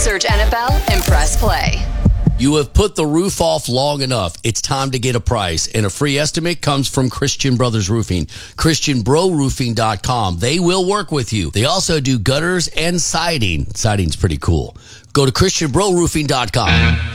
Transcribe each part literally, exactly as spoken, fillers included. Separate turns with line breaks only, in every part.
Search N F L and press play.
You have put the roof off long enough. It's time to get a price. And a free estimate comes from Christian Brothers Roofing. Christian Bro Roofing dot com. They will work with you. They also do gutters and siding. Siding's pretty cool. Go to Christian Bro Roofing dot com.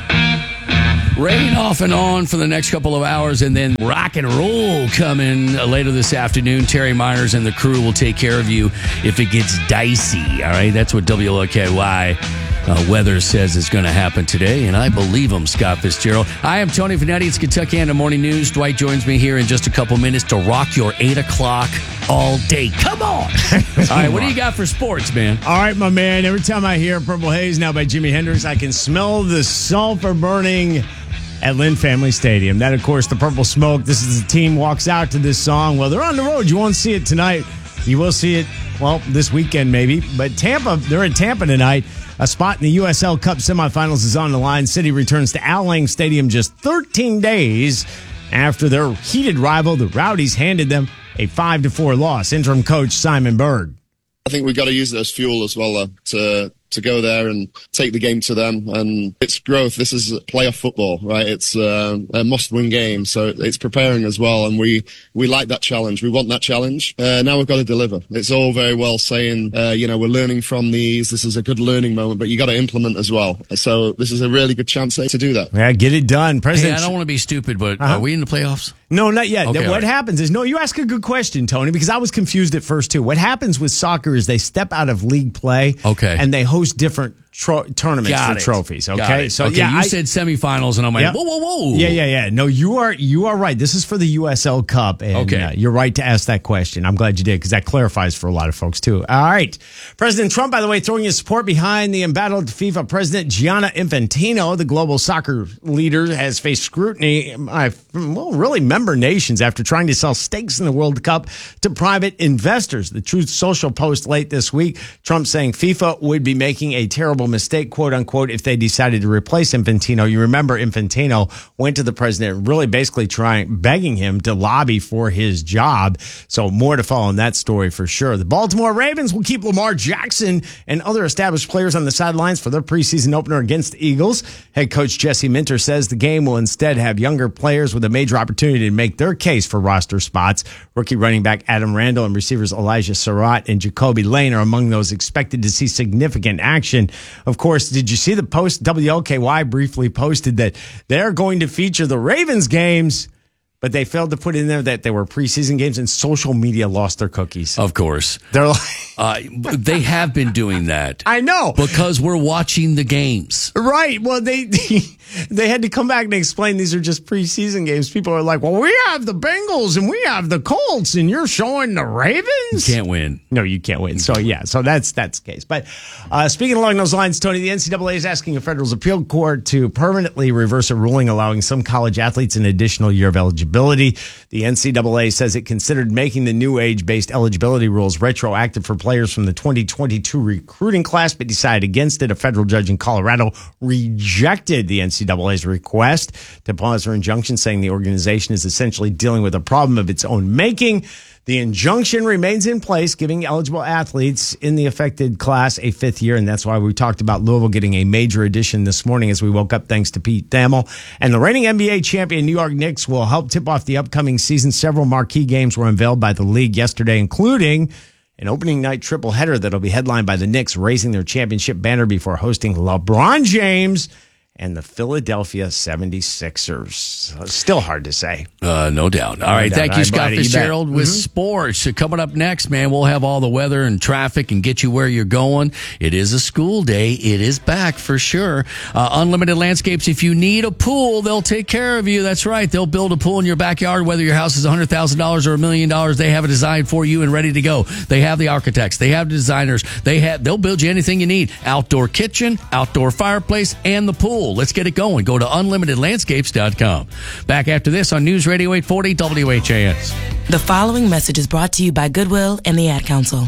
Rain off and on for the next couple of hours, and then rock and roll coming later this afternoon. Terry Miners and the crew will take care of you if it gets dicey. All right, that's what W L K Y uh, weather says is going to happen today, and I believe him, Scott Fitzgerald. I am Tony Vanetti. It's Kentucky and the Morning News. Dwight joins me here in just a couple minutes to rock your eight o'clock all day. Come on! All right, what do you got for sports, man?
All right, my man. Every time I hear Purple Haze now by Jimi Hendrix, I can smell the sulfur burning at Lynn Family Stadium. That, of course, the Purple Smoke. This is the team walks out to this song. Well, they're on the road. You won't see it tonight. You will see it, well, this weekend maybe. But Tampa, they're in Tampa tonight. A spot in the U S L Cup semifinals is on the line. City returns to Al Lang Stadium just thirteen days after their heated rival, the Rowdies, handed them a five to four loss. Interim coach Simon Berg.
I think we've got to use it as fuel as well, uh, to to go there and take the game to them. And it's growth. This is playoff football, right? It's uh, a must-win game, so it's preparing as well. And we, we like that challenge. We want that challenge. Uh, now we've got to deliver. It's all very well saying, uh, you know, we're learning from these. This is a good learning moment, but you got to implement as well. So this is a really good chance to do that.
Yeah, get it done. President.
Hey, I don't want to be stupid, but
Uh-huh.
are we in the playoffs?
No, not yet.
Okay,
what
right.
happens is, no, you ask a good question, Tony, because I was confused at first, too. What happens with soccer is they step out of league play,
okay,
and they host different tro- tournaments
Got
for
it.
trophies, okay?
Got it.
So,
okay,
yeah,
you
I,
said semifinals, and I'm like,
yeah.
whoa, whoa, whoa.
Yeah, yeah, yeah. No, you are you are right. This is for the U S L Cup, and
okay.
uh, you're right to ask that question. I'm glad you did, because that clarifies for a lot of folks, too. All right. President Trump, by the way, throwing his support behind the embattled FIFA President Gianni Infantino. The global soccer leader has faced scrutiny by, well, really member nations after trying to sell stakes in the World Cup to private investors. The Truth Social post late this week, Trump saying FIFA would be making a terrible mistake, quote unquote, if they decided to replace Infantino. You remember Infantino went to the president really basically trying, begging him to lobby for his job. So more to follow on that story for sure. The Baltimore Ravens will keep Lamar Jackson and other established players on the sidelines for their preseason opener against the Eagles. Head coach Jesse Minter says the game will instead have younger players with a major opportunity to make their case for roster spots. Rookie running back Adam Randall and receivers Elijah Surratt and Jacoby Lane are among those expected to see significant action. Of course, did you see the post? W L K Y briefly posted that they're going to feature the Ravens games, but they failed to put in there that they were preseason games, and social media lost their cookies.
Of course.
They're like,
uh, they have been doing that.
I know.
Because we're watching the games.
Right. Well, they they had to come back and explain these are just preseason games. People are like, well, we have the Bengals and we have the Colts, and you're showing the Ravens?
You can't win.
No, you can't win. So, yeah, so that's that's the case. But uh, speaking along those lines, Tony, the N C double A is asking a federal appeal court to permanently reverse a ruling allowing some college athletes an additional year of eligibility. The N C double A says it considered making the new age-based eligibility rules retroactive for players from the twenty twenty-two recruiting class, but decided against it. A federal judge in Colorado rejected the N C double A's request to pause her injunction, saying the organization is essentially dealing with a problem of its own making. The injunction remains in place, giving eligible athletes in the affected class a fifth year, and that's why we talked about Louisville getting a major addition this morning as we woke up thanks to Pete Thamel. And the reigning N B A champion New York Knicks will help tip off the upcoming season. Several marquee games were unveiled by the league yesterday, including an opening night triple header that'll be headlined by the Knicks raising their championship banner before hosting LeBron James and the Philadelphia seventy-sixers. Still hard to say.
Uh, no doubt. All no right. Doubt. Thank you, Scott buddy, Fitzgerald, you with mm-hmm. sports. So coming up next, man, we'll have all the weather and traffic and get you where you're going. It is a school day. It is back for sure. Uh, Unlimited Landscapes. If you need a pool, they'll take care of you. That's right. They'll build a pool in your backyard, whether your house is one hundred thousand dollars or a million dollars. They have a design for you and ready to go. They have the architects. They have the designers. They have, they'll build you anything you need. Outdoor kitchen, outdoor fireplace, and the pool. Let's get it going. Go to unlimited landscapes dot com. Back after this on News Radio eight forty W H A S.
The following message is brought to you by Goodwill and the Ad Council.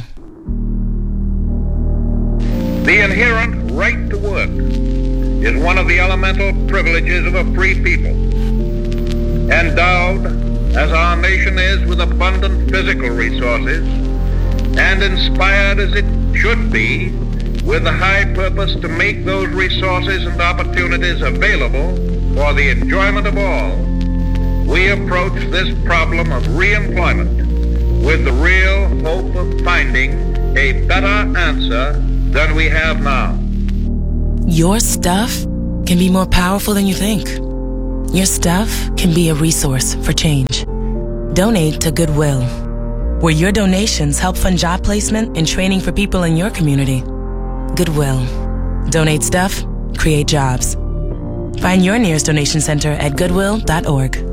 The inherent right to work is one of the elemental privileges of a free people. Endowed, as our nation is, with abundant physical resources, and inspired as it should be with the high purpose to make those resources and opportunities available for the enjoyment of all, we approach this problem of reemployment with the real hope of finding a better answer than we have now.
Your stuff can be more powerful than you think. Your stuff can be a resource for change. Donate to Goodwill, where your donations help fund job placement and training for people in your community. Goodwill. Donate stuff, create jobs. Find your nearest donation center at goodwill dot org.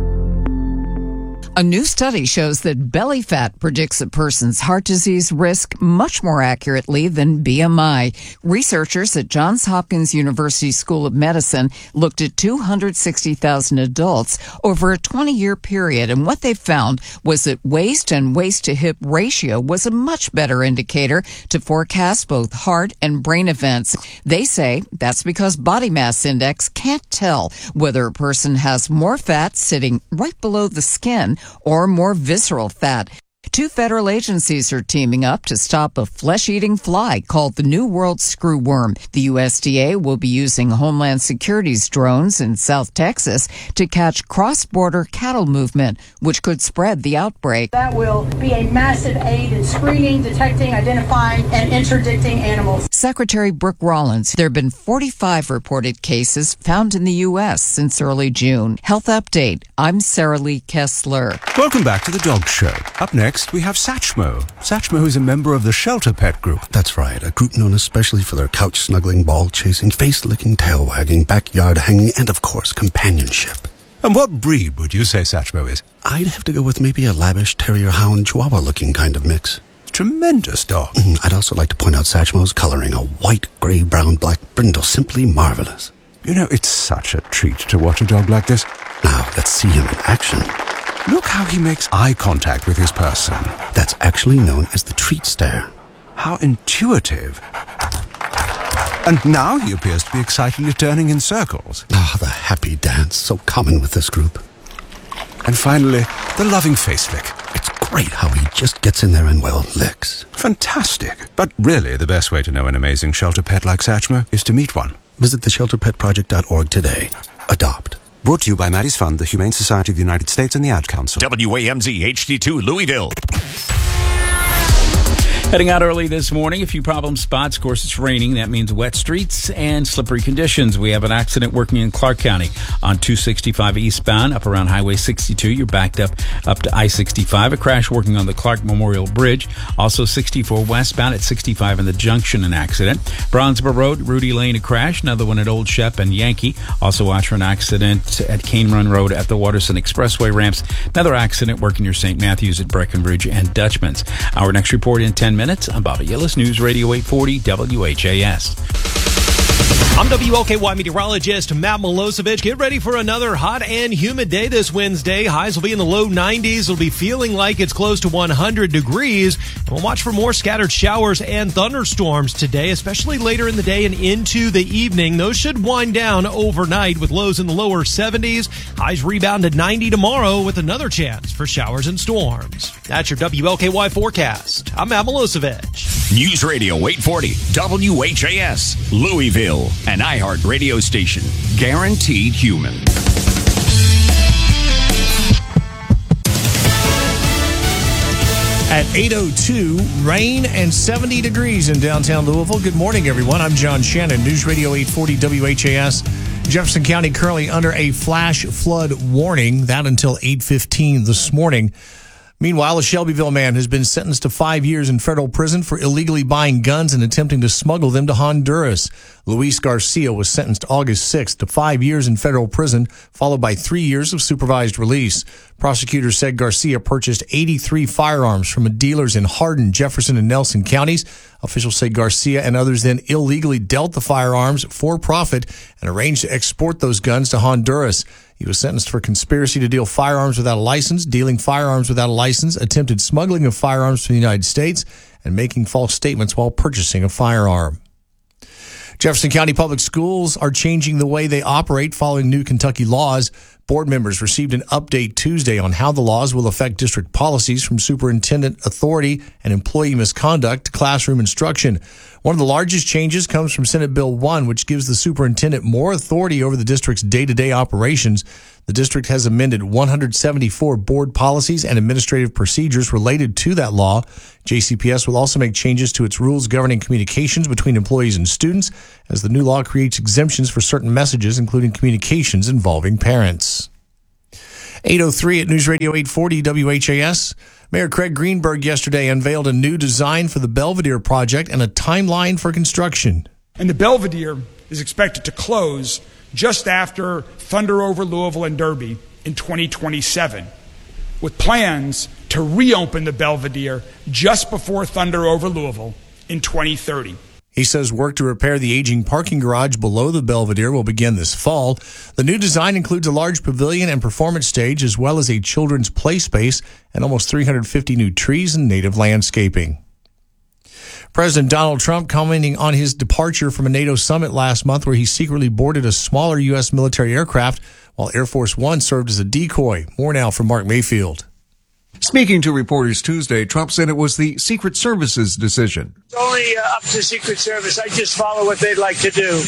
A new study shows that belly fat predicts a person's heart disease risk much more accurately than B M I. Researchers at Johns Hopkins University School of Medicine looked at two hundred sixty thousand adults over a twenty-year period, and what they found was that waist and waist-to-hip ratio was a much better indicator to forecast both heart and brain events. They say that's because body mass index can't tell whether a person has more fat sitting right below the skin or more visceral fat. Two federal agencies are teaming up to stop a flesh-eating fly called the New World screwworm. The U S D A will be using Homeland Security's drones in South Texas to catch cross-border cattle movement, which could spread the outbreak.
That will be a massive aid in screening, detecting, identifying, and interdicting animals.
Secretary Brooke Rollins, there have been forty-five reported cases found in the U S since early June. Health Update, I'm Sarah Lee Kessler.
Welcome back to the Dog Show. Up next, we have Satchmo. Satchmo is a member of the Shelter Pet Group.
That's right, a group known especially for their couch-snuggling, ball-chasing, face-licking, tail-wagging, backyard-hanging, and, of course, companionship.
And what breed would you say Satchmo is?
I'd have to go with maybe a lavish terrier-hound chihuahua-looking kind of mix.
Tremendous dog.
Mm, I'd also like to point out Satchmo's coloring, a white, gray, brown, black brindle, simply marvelous.
You know, it's such a treat to watch a dog like this.
Now, let's see him in action.
Look how he makes eye contact with his person.
That's actually known as the treat stare.
How intuitive. And now he appears to be excitedly turning in circles.
Ah, the happy dance, so common with this group.
And finally, the loving face lick.
It's great how he just gets in there and, well, licks.
Fantastic. But really, the best way to know an amazing shelter pet like Satchmo is to meet one.
Visit the shelter pet project dot org today. Adopt.
Brought to you by Maddie's Fund, the Humane Society of the United States, and the Ad Council.
W A M Z H D two Louisville.
Heading out early this morning, a few problem spots. Of course, it's raining. That means wet streets and slippery conditions. We have an accident working in Clark County on two sixty-five eastbound up around Highway sixty-two. You're backed up up to I sixty-five. A crash working on the Clark Memorial Bridge. Also sixty-four westbound at sixty-five in the junction, an accident. Brownsboro Road, Rudy Lane, a crash. Another one at Old Shep and Yankee. Also watch for an accident at Cane Run Road at the Waterson Expressway ramps. Another accident working near Saint Matthews at Breckenridge and Dutchman's. Our next report in ten minutes. I'm Bobby Yillis, News Radio eight forty W H A S.
I'm W L K Y meteorologist Matt Milosevic. Get ready for another hot and humid day this Wednesday. Highs will be in the low nineties. It'll be feeling like it's close to one hundred degrees. And we'll watch for more scattered showers and thunderstorms today, especially later in the day and into the evening. Those should wind down overnight with lows in the lower seventies. Highs rebound to ninety tomorrow with another chance for showers and storms. That's your W L K Y forecast. I'm Matt Milosevic.
News Radio eight forty W H A S, Louisville. An iHeart radio station. Guaranteed human.
At eight oh two, rain and seventy degrees in downtown Louisville. Good morning, everyone. I'm John Shannon, News Radio eight forty W H A S. Jefferson County currently under a flash flood warning. That until eight fifteen this morning. Meanwhile, a Shelbyville man has been sentenced to five years in federal prison for illegally buying guns and attempting to smuggle them to Honduras. Luis Garcia was sentenced August sixth to five years in federal prison, followed by three years of supervised release. Prosecutors said Garcia purchased eighty-three firearms from dealers in Hardin, Jefferson, and Nelson counties. Officials say Garcia and others then illegally dealt the firearms for profit and arranged to export those guns to Honduras. He was sentenced for conspiracy to deal firearms without a license, dealing firearms without a license, attempted smuggling of firearms from the United States, and making false statements while purchasing a firearm. Jefferson County Public Schools are changing the way they operate following new Kentucky laws. Board members received an update Tuesday on how the laws will affect district policies, from superintendent authority and employee misconduct to classroom instruction. One of the largest changes comes from Senate Bill one, which gives the superintendent more authority over the district's day-to-day operations. The district has amended one hundred seventy-four board policies and administrative procedures related to that law. J C P S will also make changes to its rules governing communications between employees and students, as the new law creates exemptions for certain messages, including communications involving parents. eight oh three at News Radio eight forty W H A S. Mayor Craig Greenberg yesterday unveiled a new design for the Belvedere project and a timeline for construction.
And the Belvedere is expected to close just after Thunder over Louisville and Derby in twenty twenty-seven, with plans to reopen the Belvedere just before Thunder over Louisville in twenty thirty.
He says work to repair the aging parking garage below the Belvedere will begin this fall. The new design includes a large pavilion and performance stage, as well as a children's play space and almost three hundred fifty new trees and native landscaping. President Donald Trump commenting on his departure from a NATO summit last month, where he secretly boarded a smaller U S military aircraft while Air Force One served as a decoy. More now from Mark Mayfield.
Speaking to reporters Tuesday, Trump said it was the Secret Service's decision.
It's only uh, up to Secret Service. I just follow what they'd like to do.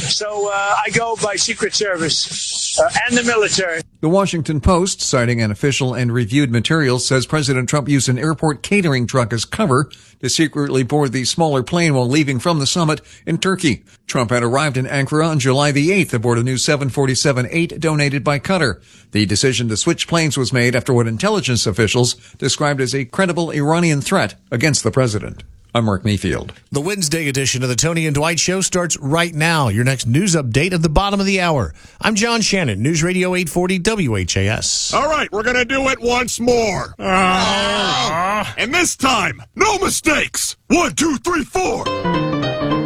So uh, I go by Secret Service uh, and the military.
The Washington Post, citing an official and reviewed material, says President Trump used an airport catering truck as cover to secretly board the smaller plane while leaving from the summit in Turkey. Trump had arrived in Ankara on July the eighth aboard a new seven forty-seven eight donated by Qatar. The decision to switch planes was made after what intelligence officials described as a credible Iranian threat against the president. I'm Mark Mayfield.
The Wednesday edition of the Tony and Dwight Show starts right now. Your next news update at the bottom of the hour. I'm John Shannon, News Radio eight forty W H A S.
All right, we're going to do it once more. Uh, and this time, no mistakes. One, two, three, four.